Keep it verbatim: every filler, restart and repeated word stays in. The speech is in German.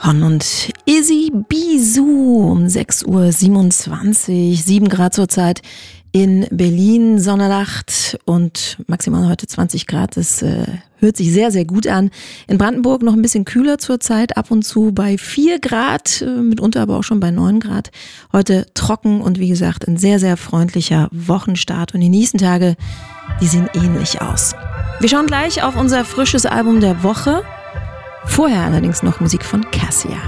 Hon und Izzy Bisou um sechs Uhr siebenundzwanzig, sieben Grad zurzeit in Berlin, Sonnernacht und maximal heute zwanzig Grad. Das äh, hört sich sehr, sehr gut an. In Brandenburg noch ein bisschen kühler zurzeit, ab und zu bei vier Grad, äh, mitunter aber auch schon bei neun Grad. Heute trocken und wie gesagt ein sehr, sehr freundlicher Wochenstart und die nächsten Tage, die sehen ähnlich aus. Wir schauen gleich auf unser frisches Album der Woche. Vorher allerdings noch Musik von Cassia.